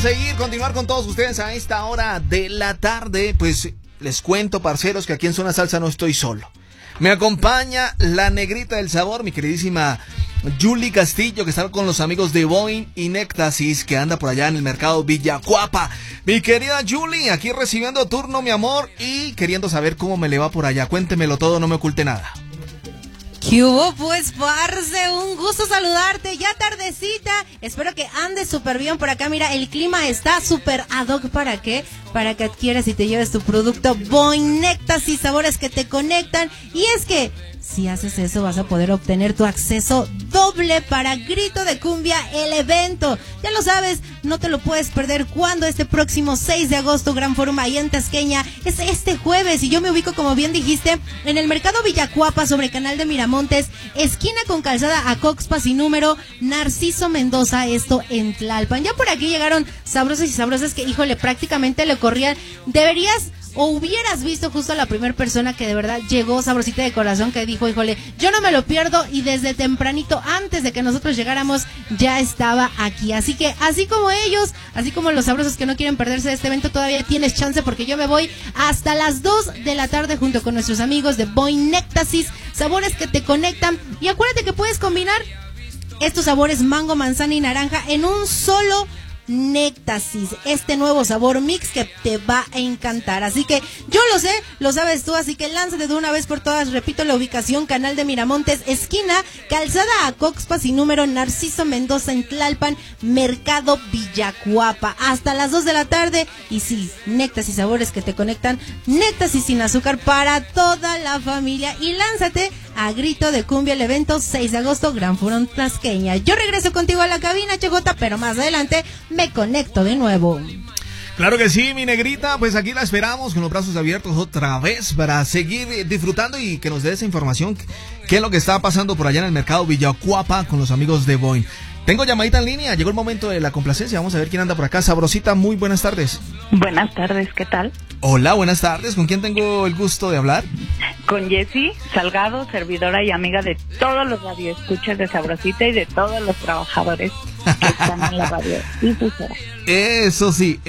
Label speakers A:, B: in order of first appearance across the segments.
A: continuar con todos ustedes a esta hora de la tarde. Pues les cuento, parceros, que aquí en Zona Salsa no estoy solo. Me acompaña la negrita del sabor, mi queridísima Julie Castillo, que está con los amigos de Boing y Néctasis, que anda por allá en el mercado Villacuapa. Mi querida Julie, aquí recibiendo turno, mi amor, y queriendo saber cómo me le va por allá. Cuéntemelo todo, no me oculte nada.
B: ¿Qué hubo, pues, parce? Un gusto saludarte, ya tardecita. Espero que andes súper bien por acá. Mira, el clima está súper ad hoc. ¿Para qué? Para que adquieras y te lleves tu producto Boing Néctasis, sabores que te conectan. Y es que si haces eso vas a poder obtener tu acceso doble para Grito de Cumbia, el evento. Ya lo sabes, no te lo puedes perder. Cuando este próximo 6 de agosto, Gran Forum ahí en Tasqueña, es este jueves. Y yo me ubico, como bien dijiste, en el mercado Villacuapa sobre Canal de Miramontes, esquina con calzada a Coxpas y número Narciso Mendoza, esto en Tlalpan. Ya por aquí llegaron sabrosos y sabrosas que, híjole, prácticamente le corrían. Deberías o hubieras visto justo a la primera persona que de verdad llegó sabrosita de corazón, que dijo, híjole, yo no me lo pierdo, y desde tempranito, antes de que nosotros llegáramos, ya estaba aquí. Así que, así como ellos, así como los sabrosos que no quieren perderse de este evento, todavía tienes chance, porque yo me voy hasta las 2 de la tarde junto con nuestros amigos de Boing Néctasis, sabores que te conectan. Y acuérdate que puedes combinar estos sabores mango, manzana y naranja en un solo Néctasis, este nuevo sabor mix que te va a encantar. Así que yo lo sé, lo sabes tú, así que lánzate de una vez por todas. Repito la ubicación: Canal de Miramontes, esquina calzada a Coxpas y número Narciso Mendoza en Tlalpan, mercado Villacuapa, hasta las 2 de la tarde. Y sí, Néctasis, sabores que te conectan, Néctasis sin azúcar para toda la familia. Y lánzate a Grito de Cumbia, el evento 6 de agosto, Gran Forum Tasqueña. Yo regreso contigo a la cabina, Chejota, pero más adelante me conecto de nuevo.
A: Claro que sí, mi negrita, pues aquí la esperamos con los brazos abiertos otra vez para seguir disfrutando y que nos dé esa información, qué es lo que está pasando por allá en el mercado Villacuapa con los amigos de Boing. Tengo llamadita en línea, llegó el momento de la complacencia, vamos a ver quién anda por acá. Sabrosita, muy buenas tardes.
C: Buenas tardes, ¿qué tal?
A: Hola, buenas tardes, ¿con quién tengo el gusto de hablar?
C: Con Jessie Salgado, servidora y amiga de todos los radioescuchas de Sabrosita y de todos los trabajadores que están en la radio difusora.
A: Eso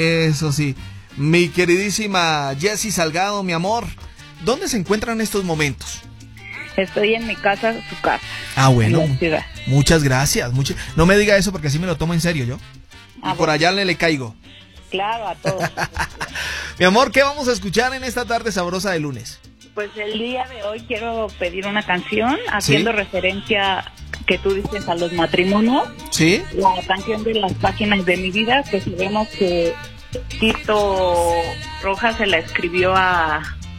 A: sí, mi queridísima Jessie Salgado, mi amor, ¿dónde se encuentran en estos momentos?
C: Estoy en mi casa, su casa.
A: Ah, bueno,
C: en la ciudad.
A: Muchas gracias. No me diga eso porque así me lo tomo en serio yo. Y por
C: bueno.
A: allá le caigo.
C: Claro, a todos.
A: Mi amor, ¿qué vamos a escuchar en esta tarde sabrosa de lunes?
C: Pues el día de hoy quiero pedir una canción haciendo referencia, que tú dices, a los matrimonios.
A: Sí.
C: La canción de Las Páginas de mi vida, que sabemos que Tito Rojas se la escribió a...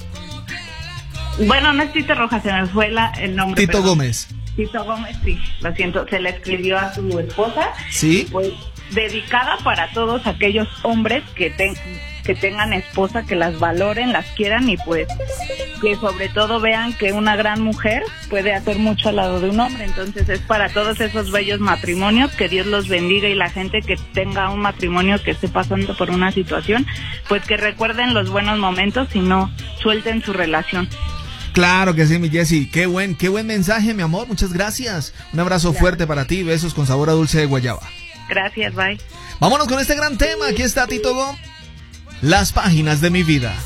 C: Bueno, no es Tito Rojas, se me fue el nombre.
A: Tito Gómez.
C: Tito Gómez, sí, lo siento, se la escribió a su esposa.
A: Sí.
C: Pues dedicada para todos aquellos hombres que tengan esposa, que las valoren, las quieran y pues que sobre todo vean que una gran mujer puede hacer mucho al lado de un hombre. Entonces es para todos esos bellos matrimonios, que Dios los bendiga, y la gente que tenga un matrimonio que esté pasando por una situación, pues que recuerden los buenos momentos y no suelten su relación.
A: Claro que sí, mi Jessie. Qué buen mensaje, mi amor. Muchas gracias. Un abrazo fuerte para ti. Besos con sabor a dulce de guayaba.
C: Gracias, bye.
A: Vámonos con este gran tema. Aquí está Tito Gómez. Las páginas de mi vida.